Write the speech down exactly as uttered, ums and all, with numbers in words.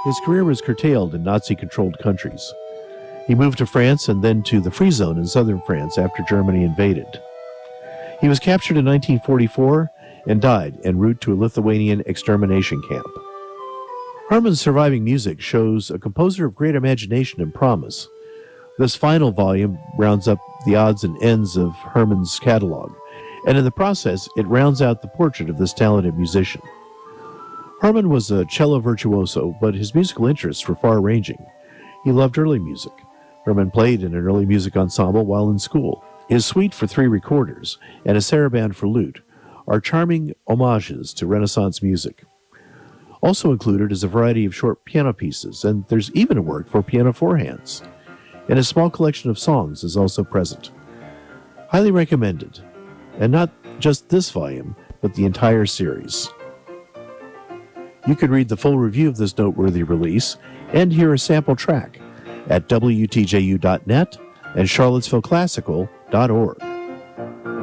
His career was curtailed in Nazi-controlled countries. He moved to France and then to the Free Zone in southern France after Germany invaded. He was captured in nineteen forty-four and died en route to a Lithuanian extermination camp. Herman's surviving music shows a composer of great imagination and promise. This final volume rounds up the odds and ends of Herman's catalog, and in the process, it rounds out the portrait of this talented musician. Herman was a cello virtuoso, but his musical interests were far-ranging. He loved early music. Herman played in an early music ensemble while in school. His suite for three recorders and a saraband for lute are charming homages to Renaissance music. Also included is a variety of short piano pieces, and there's even a work for piano four hands. And a small collection of songs is also present. Highly recommended, and not just this volume, but the entire series. You can read the full review of this noteworthy release and hear a sample track at W T J U dot net and Charlottesville Classical dot org.